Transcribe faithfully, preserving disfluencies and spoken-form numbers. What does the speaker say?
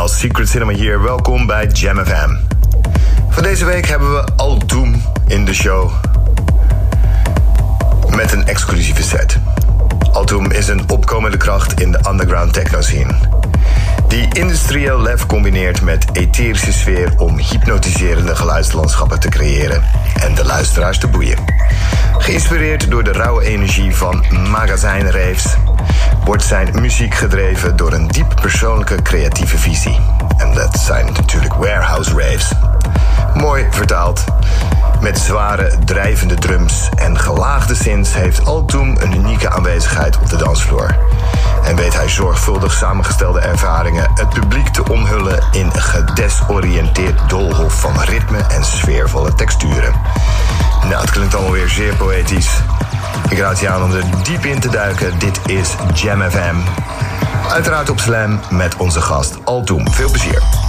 nogmaals, Secret Cinema hier. Welkom bij Jam F M. Voor deze week hebben we Altoum in de show met een exclusieve set. Altoum is een opkomende kracht in de underground techno scene, die industrieel lef combineert met etherische sfeer om hypnotiserende geluidslandschappen te creëren en de luisteraars te boeien. Geïnspireerd door de rauwe energie van magazijnraves wordt zijn muziek gedreven door een diep persoonlijke creatieve visie. En dat zijn natuurlijk warehouse raves. Mooi vertaald. Met zware, drijvende drums en gelaagde synths heeft Altoum een unieke aanwezigheid op de dansvloer. En weet hij zorgvuldig samengestelde ervaringen het publiek te omhullen in een gedesoriënteerd doolhof van ritme en sfeervolle texturen. Nou, het klinkt allemaal weer zeer poëtisch. Ik raad je aan om er diep in te duiken. Dit is Jam F M. Uiteraard op Slam met onze gast Altoum. Veel plezier.